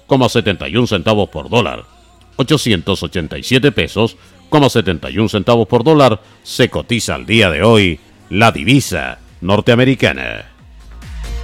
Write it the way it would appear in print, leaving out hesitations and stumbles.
71 centavos por dólar. 887 pesos, 71 centavos por dólar se cotiza al día de hoy la divisa norteamericana.